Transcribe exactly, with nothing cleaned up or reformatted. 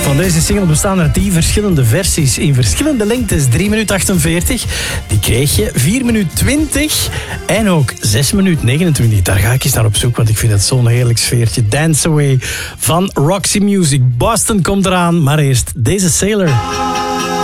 Van deze single bestaan er drie verschillende versies in verschillende lengtes. drie minuten achtenveertig, die kreeg je. vier minuten twintig en ook zes minuten negenentwintig. Daar ga ik eens naar op zoek, want ik vind het zo'n heerlijk sfeertje. Dance Away van Roxy Music. Boston komt eraan, maar eerst deze Sailor.